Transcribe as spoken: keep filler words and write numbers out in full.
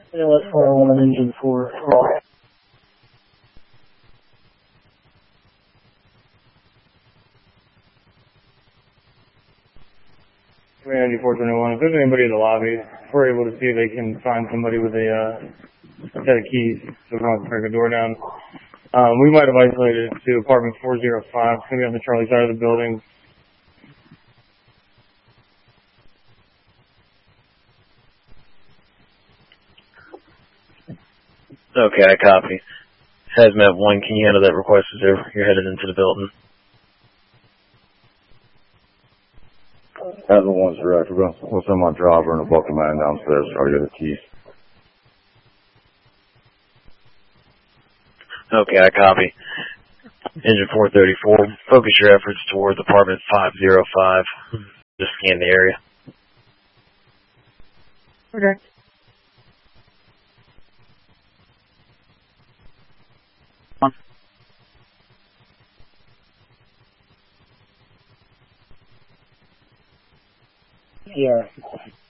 A L S four oh one engine four. ninety-four twenty-one. If there's anybody in the lobby, we're able to see if they can find somebody with a uh, set of keys so we don't have to break the door down. Um, we might have isolated it to apartment four oh five. It's going to be on the Charlie side of the building. Okay, I copy. Hazmat one, can you handle that request as they're, you're headed into the building? Hazmat one's direct. We'll, we'll send my driver and a bucket man downstairs. I'll get the keys. Okay, I copy. Engine four thirty-four, focus your efforts towards apartment five oh five. Just scan the area. Okay. Yeah.